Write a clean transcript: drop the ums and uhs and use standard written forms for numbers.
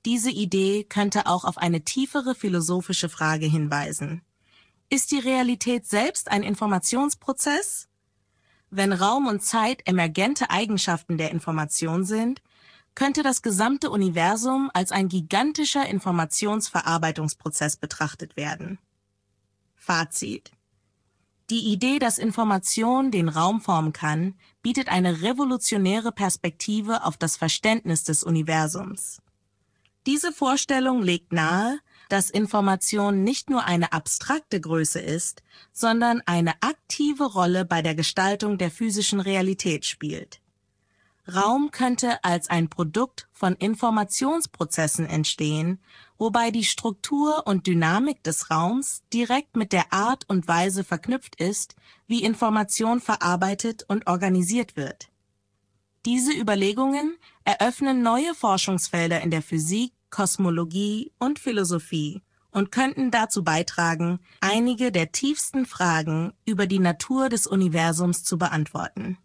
Diese Idee könnte auch auf eine tiefere philosophische Frage hinweisen. Ist die Realität selbst ein Informationsprozess? Wenn Raum und Zeit emergente Eigenschaften der Information sind, könnte das gesamte Universum als ein gigantischer Informationsverarbeitungsprozess betrachtet werden. Fazit: Die Idee, dass Information den Raum formen kann, bietet eine revolutionäre Perspektive auf das Verständnis des Universums. Diese Vorstellung legt nahe, dass Information nicht nur eine abstrakte Größe ist, sondern eine aktive Rolle bei der Gestaltung der physischen Realität spielt. Raum könnte als ein Produkt von Informationsprozessen entstehen, wobei die Struktur und Dynamik des Raums direkt mit der Art und Weise verknüpft ist, wie Information verarbeitet und organisiert wird. Diese Überlegungen eröffnen neue Forschungsfelder in der Physik, Kosmologie und Philosophie und könnten dazu beitragen, einige der tiefsten Fragen über die Natur des Universums zu beantworten.